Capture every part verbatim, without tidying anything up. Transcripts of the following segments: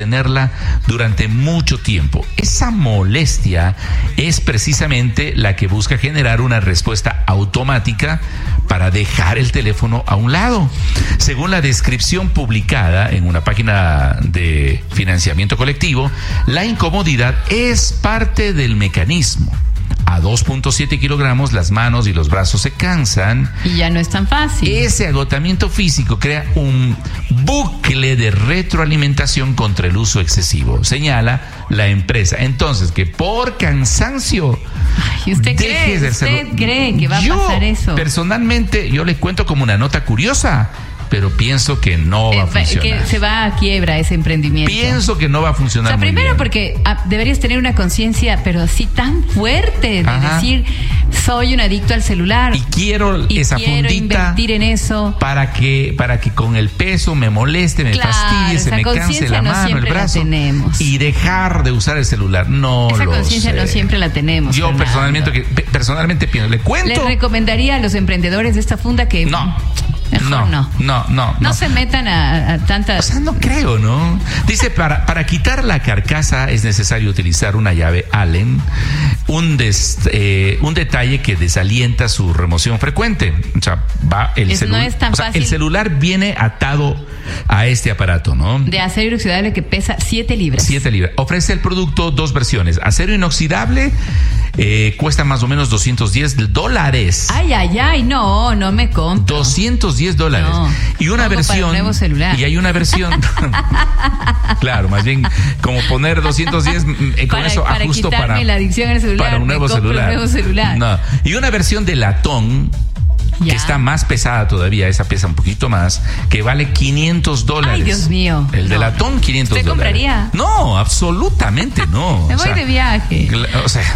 tenerla durante mucho tiempo. Esa molestia es precisamente la que busca generar una respuesta automática para dejar el teléfono a un lado. Según la descripción publicada en una página de financiamiento colectivo, la incomodidad es parte del mecanismo. A dos punto siete kilogramos, las manos y los brazos se cansan. Y ya no es tan fácil. Ese agotamiento físico crea un bucle de retroalimentación contra el uso excesivo, señala la empresa. Entonces, que por cansancio... Ay, ¿usted cree, de usted hacerlo. cree que va a Yo, pasar eso? Personalmente, yo le cuento como una nota curiosa, pero pienso que no va a funcionar. Que se va a quiebra ese emprendimiento. Pienso que no va a funcionar. O sea, muy primero bien. porque ah, deberías tener una conciencia, pero así tan fuerte, de Ajá. decir, soy un adicto al celular. Y quiero y esa quiero fundita invertir en eso. para que para que con el peso me moleste, me Claro, fastidie, se esa me canse conciencia la no mano, el siempre la brazo. tenemos. Y dejar de usar el celular. No Esa lo conciencia sé. no siempre la tenemos. Yo Fernando. personalmente, que, pe- personalmente pienso, le cuento. Les recomendaría a los emprendedores de esta funda que No. mejor No, no. no, no, No, no. se metan a, a O tantas. sea, no creo, ¿no? Dice, para, para quitar la carcasa es necesario utilizar una llave Allen, un, des, eh, un detalle que desalienta su remoción frecuente. O sea, va el Es- no celular. es tan o sea, fácil. el celular viene atado a este aparato, ¿no? De acero inoxidable que pesa siete libras. siete libras. Ofrece el producto dos versiones. Acero inoxidable eh, cuesta más o menos doscientos diez dólares. Ay, ay, ay, no, no me compro. doscientos diez dólares. No, y una pongo para versión. un nuevo celular. Y hay una versión. Claro, más bien como poner doscientos diez eh, con Para- eso para ajusto quitarme para, la adicción al celular, para un me nuevo compro un celular. nuevo celular. No. Y una versión de latón. Ya. Que está más pesada todavía, esa pesa un poquito más, que vale quinientos dólares. Ay, Dios mío. El de No. latón, quinientos ¿Usted dólares. compraría? No, absolutamente no. Me O voy sea, de viaje. Cla- O sea,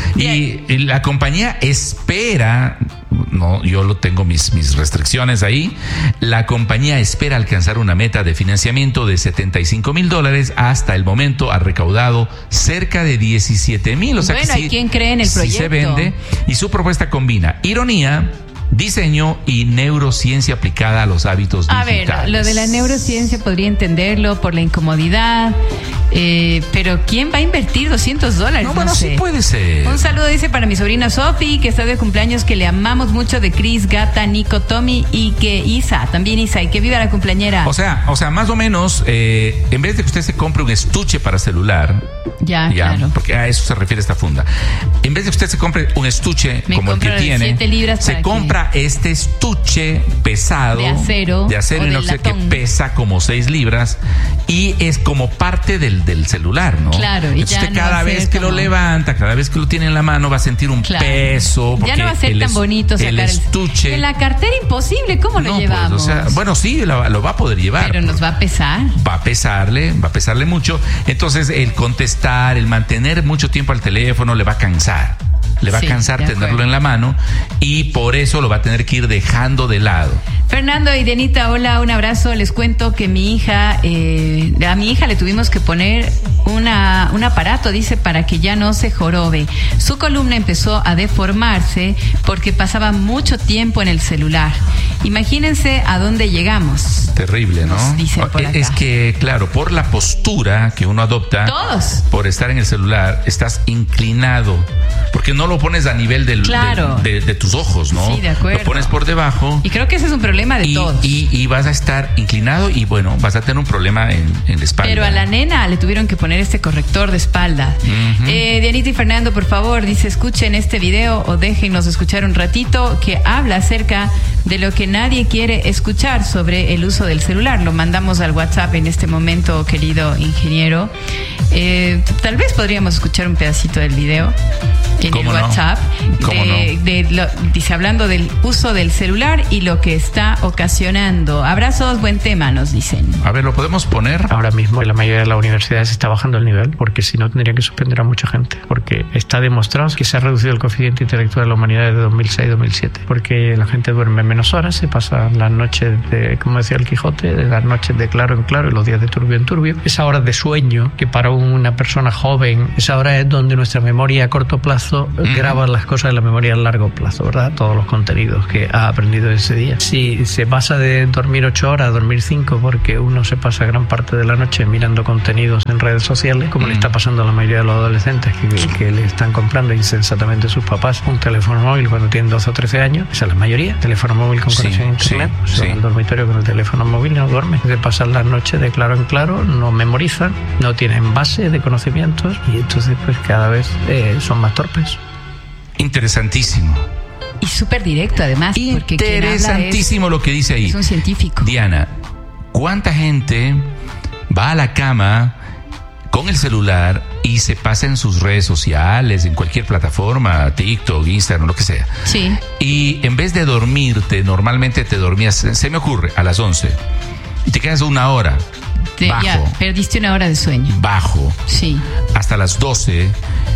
y, y la compañía espera, no, yo lo tengo mis, mis restricciones ahí. La compañía espera alcanzar una meta de financiamiento de setenta y cinco mil dólares. Hasta el momento ha recaudado cerca de diecisiete mil. O sea Bueno, que ¿y sí, quién cree en el sí se proyecto? vende. Y su propuesta combina ironía, diseño y neurociencia aplicada a los hábitos A digitales. ver, lo de la neurociencia podría entenderlo por la incomodidad, eh, pero ¿quién va a invertir doscientos dólares? No, No, bueno, sé. sí puede ser. Un saludo dice para mi sobrina Sofi, que está de cumpleaños, que le amamos mucho, de Cris, Gata, Nico, Tommy, y que Isa, también Isa, y que viva la cumpleañera. O sea, o sea, más o menos, eh, en vez de que usted se compre un estuche para celular, ya, ya, claro. porque a eso se refiere esta funda. En vez de que usted se compre un estuche Me como el que compro de tiene, siete libras se para compra este estuche pesado De acero de acero o de inoxidable que latón. pesa como seis libras y es como parte del, del celular, ¿no? Claro, y Entonces ya usted no va cada a ser vez que como- lo levanta, cada vez que lo tiene en la mano va a sentir un Claro. peso. Ya porque no va a ser el tan es- bonito sacar el estuche. En la cartera imposible, ¿cómo lo No, pues, llevamos? o sea, bueno, sí, lo, lo va a poder llevar. Pero nos va a pesar. Va a pesarle, va a pesarle mucho. Entonces, el contestar, el mantener mucho tiempo al teléfono le va a cansar. Le va Sí, a cansar de tenerlo acuerdo. en la mano y por eso lo va a tener que ir dejando de lado. Fernando y Denita, hola, un abrazo. Les cuento que mi hija, eh, a mi hija le tuvimos que poner una, un aparato, dice, para que ya no se jorobe. Su columna empezó a deformarse porque pasaba mucho tiempo en el celular. Imagínense a dónde llegamos. Terrible, ¿no? Nos dicen por acá. Es que, claro, por la postura que uno adopta, Todos. por estar en el celular, estás inclinado. Porque no lo pones a nivel del, Claro. de, de- de tus ojos, ¿no? Sí, de acuerdo. Lo pones por debajo. Y creo que ese es un problema de Y, todos. y- y vas a estar inclinado y bueno, vas a tener un problema en, en la espalda. Pero a la nena le tuvieron que poner este corrector de espalda. Ujú. eh, Dianita y Fernando, por favor, dice, escuchen este video o déjennos escuchar un ratito que habla acerca de lo que nadie quiere escuchar sobre el uso del celular. Lo mandamos al WhatsApp en este momento, querido ingeniero. Eh, tal vez podríamos escuchar un pedacito del video en el ¿Cómo no? WhatsApp. ¿Cómo de, no? de lo- dice, hablando del uso del celular y lo que está ocasionando. Abrazos, buen tema, nos dicen. A ver, ¿lo podemos poner? Ahora mismo la mayoría de las universidades está bajando bajando el nivel, porque si no tendría que suspender a mucha gente, porque está demostrado que se ha reducido el coeficiente intelectual de la humanidad desde dos mil seis a dos mil siete, porque la gente duerme menos horas, se pasa las noches de, como decía el Quijote, de las noches de claro en claro y los días de turbio en turbio. Esa hora de sueño, que para una persona joven, esa hora es donde nuestra memoria a corto plazo mm. graba las cosas de la memoria a largo plazo, ¿verdad? Todos los contenidos que ha aprendido ese día. Si se pasa de dormir ocho horas a dormir cinco, porque uno se pasa gran parte de la noche mirando contenidos en redes sociales, como mm. le está pasando a la mayoría de los adolescentes que, que le están comprando insensatamente a sus papás un teléfono móvil cuando tienen doce o trece años, esa es la mayoría, teléfono móvil con conexión sí, a internet, sí, o sea, sí. en el dormitorio con el teléfono móvil no duerme, se pasan las noches de claro en claro, no memorizan, no tienen base de conocimientos y entonces pues cada vez eh, son más torpes. Interesantísimo. Y súper directo además. Interesantísimo es, lo que dice ahí. Es un científico. Diana, ¿cuánta gente va a la cama con el celular y se pasa en sus redes sociales, en cualquier plataforma, TikTok, Instagram, lo que sea? Sí. Y en vez de dormirte, normalmente te dormías, se me ocurre, a las once. Y te quedas una hora. Te, bajo. Ya, perdiste una hora de sueño. Bajo. Sí. Hasta las doce.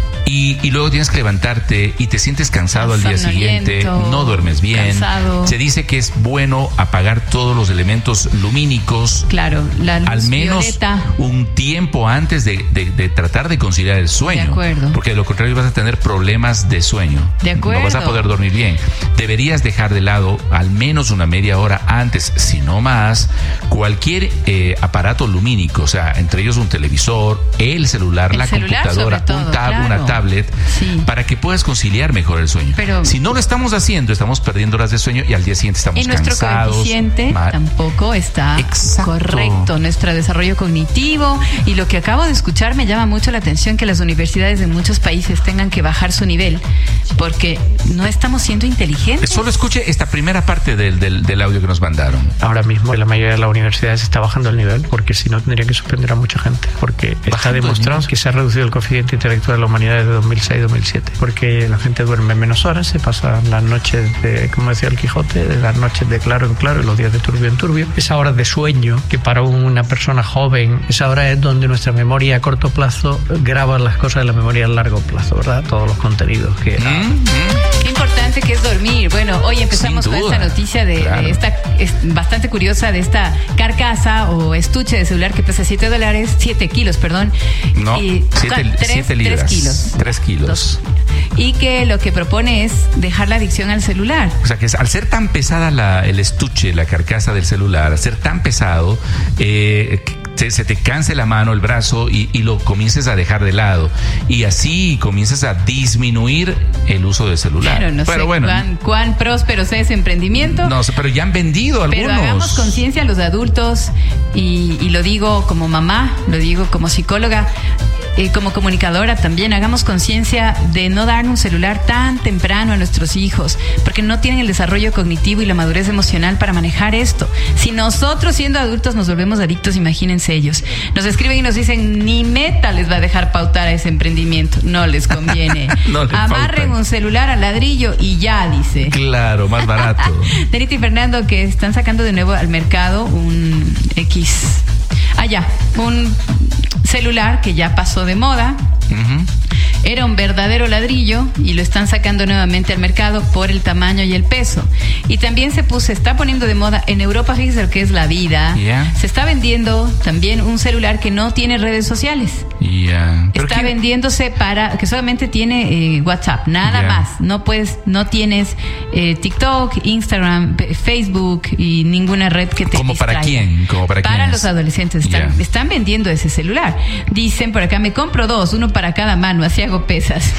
Y, y luego tienes que levantarte y te sientes cansado al día siguiente, no duermes bien. Cansado. Se dice que es bueno apagar todos los elementos lumínicos. Claro, la luz al menos violeta. Un tiempo antes de, de, de tratar de conciliar el sueño. De acuerdo. Porque de lo contrario vas a tener problemas de sueño. De acuerdo. No vas a poder dormir bien. Deberías dejar de lado al menos una media hora antes, si no más, cualquier eh, aparato lumínico, o sea, entre ellos un televisor, el celular, el la celular computadora, todo, un tab, claro. una tablet. Sí. Para que puedas conciliar mejor el sueño. Pero si no lo estamos haciendo, estamos perdiendo horas de sueño y al día siguiente estamos y nuestro cansados. Coeficiente mal. tampoco está Exacto. correcto. Nuestro desarrollo cognitivo y lo que acabo de escuchar me llama mucho la atención que las universidades de muchos países tengan que bajar su nivel porque no estamos siendo inteligentes. Solo escuche esta primera parte del, del, del audio que nos mandaron. Ahora mismo la mayoría de las universidades está bajando el nivel porque si no tendría que suspender a mucha gente porque bajando está demostrado que se ha reducido el coeficiente intelectual de la humanidad desde dos mil seis a dos mil siete, porque la gente duerme menos horas, se pasa las noches de, como decía el Quijote, de las noches de claro en claro y los días de turbio en turbio. Esa hora de sueño, que para una persona joven, esa hora es donde nuestra memoria a corto plazo graba las cosas de la memoria a largo plazo, ¿verdad? Todos los contenidos que... Mm, mm. Qué importante que es dormir. Bueno, hoy empezamos con esta noticia de, claro. de esta, es bastante curiosa, de esta carcasa o estuche de celular que pesa siete dólares, siete kilos, perdón. No, y siete libras. tres kilos. tres kilos. Dos. Y que lo que propone es dejar la adicción al celular. O sea, que al ser tan pesada la, el estuche, la carcasa del celular, al ser tan pesado, eh, se, se te canse la mano, el brazo y, y lo comiences a dejar de lado. Y así comienzas a disminuir el uso del celular. Claro, no pero sé bueno, cuán, cuán próspero sea ese emprendimiento. No sé, pero ya han vendido algunos. Pero hagamos conciencia a los adultos y, y lo digo como mamá, lo digo como psicóloga. Eh, como comunicadora también hagamos conciencia de no dar un celular tan temprano a nuestros hijos, porque no tienen el desarrollo cognitivo y la madurez emocional para manejar esto. Si nosotros siendo adultos nos volvemos adictos, imagínense ellos. Nos escriben y nos dicen, ni Meta les va a dejar pautar a ese emprendimiento. No les conviene. No les Amarren pautan. Un celular al ladrillo y ya, dice. Claro, más barato. Denita y Fernando, que están sacando de nuevo al mercado un X... Ah, ya, un celular que ya pasó de moda. Uh-huh. Era un verdadero ladrillo y lo están sacando nuevamente al mercado por el tamaño y el peso. Y también se puso, se está poniendo de moda en Europa, fíjense lo que es la vida. Yeah. Se está vendiendo también un celular que no tiene redes sociales. Yeah. Está qué? vendiéndose para, que solamente tiene eh, WhatsApp, nada yeah. más. No puedes, no tienes eh, TikTok, Instagram, Facebook y ninguna red que te ¿Cómo distraiga. para quién? ¿Cómo para quién? Para los adolescentes. Están, yeah. están vendiendo ese celular. Dicen por acá, me compro dos, uno para cada mano, así hago pesas.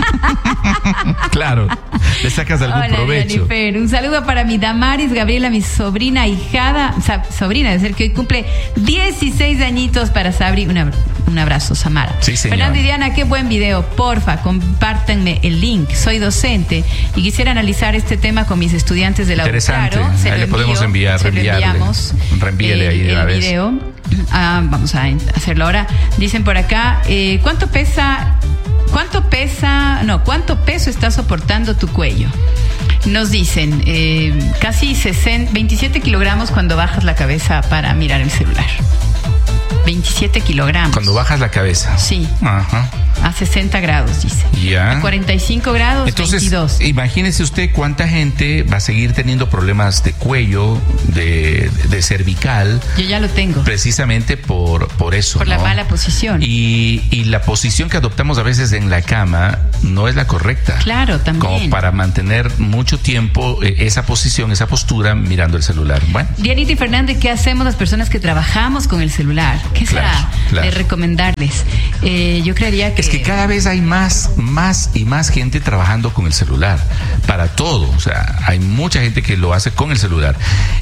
Claro, le sacas algún Hola, provecho. Jennifer. Un saludo para mi Damaris Gabriela, mi sobrina hijada, sobrina, es decir, que hoy cumple dieciséis añitos para Sabri. Un, ab- un abrazo, Samara. Sí, señor. Fernando y Diana, qué buen video. Porfa, compártanme el link. Soy docente y quisiera analizar este tema con mis estudiantes de la U. Interesante. Claro, se ahí lo le envío, podemos enviar, se lo enviamos. Reenvíele ahí de el una vez. video. Ah, vamos a hacerlo ahora. Dicen por acá, eh, ¿cuánto pesa? ¿Cuánto pesa? No, ¿cuánto peso está soportando tu cuello? Nos dicen eh, casi sesenta, veintisiete kilogramos cuando bajas la cabeza para mirar el celular. veintisiete kilogramos. Cuando bajas la cabeza. Sí. Ajá. A sesenta grados, dice. Ya. A cuarenta y cinco grados, Entonces, veintidós. Imagínese usted cuánta gente va a seguir teniendo problemas de cuello, de, de cervical. Yo ya lo tengo. Precisamente por, por eso. Por ¿no? la mala posición. Y, y la posición que adoptamos a veces en la cama no es la correcta. Claro, también. Como para mantener mucho tiempo eh, esa posición, esa postura mirando el celular. Bueno. Dianita y Fernández, ¿qué hacemos las personas que trabajamos con el celular? ¿Qué será Claro, claro. de recomendarles? Eh, yo creería que... Es que cada vez hay más, más y más gente trabajando con el celular, para todo. O sea, hay mucha gente que lo hace con el celular.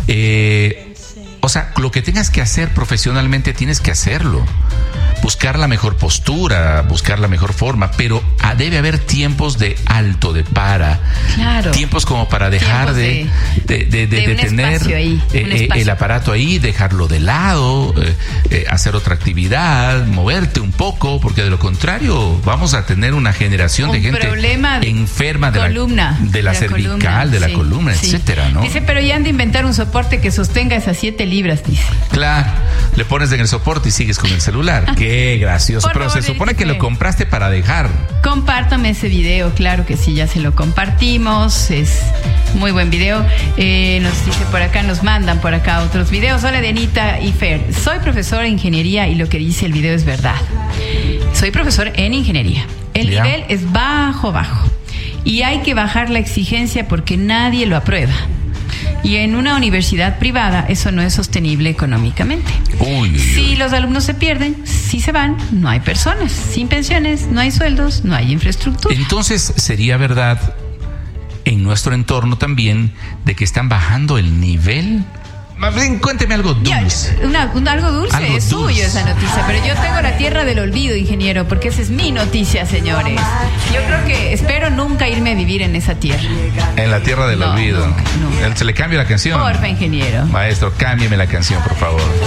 Eh, o sea, lo que tengas que hacer profesionalmente, tienes que hacerlo. Buscar la mejor postura, buscar la mejor forma, pero ah, debe haber tiempos de alto, de para. Claro. Tiempos como para dejar de, de, de, de, de de un tener espacio ahí, eh, un eh, espacio. el aparato ahí, dejarlo de lado, eh, eh, hacer otra actividad, moverte un poco, porque de lo contrario vamos a tener una generación Un de gente problema de enferma de columna, la, de la de la cervical, columna, de la sí, columna, sí. etcétera, ¿no? Dice, pero ya han de inventar un soporte que sostenga esas siete libras, dice. Claro, le pones en el soporte y sigues con el celular. Qué gracioso. Por Pero favor, se supone que Felipe. lo compraste para dejar. Compártame ese video, claro que sí, ya se lo compartimos, es muy buen video. Eh, nos dice por acá, nos mandan por acá otros videos. Hola, Dianita y Fer, soy profesora de ingeniería y lo que dice el video es verdad. Soy profesor en ingeniería. El Ya. nivel es bajo, bajo. Y hay que bajar la exigencia porque nadie lo aprueba. Y en una universidad privada eso no es sostenible económicamente. Uy, uy, Si uy. los alumnos se pierden, si se van, no hay personas. Sin pensiones, no hay sueldos, no hay infraestructura. Entonces, ¿sería verdad en nuestro entorno también de que están bajando el nivel? Más bien, cuénteme algo Ya, dulce. una- un- algo dulce, Algo es dulce. suyo esa noticia, pero yo tengo la tierra del olvido, ingeniero, porque esa es mi noticia, señores. Yo creo que espero nunca irme a vivir en esa tierra. En la tierra del No, olvido. nunca, nunca. Se le cambia la canción. Porfa, ingeniero. Maestro, cámbieme la canción, por favor.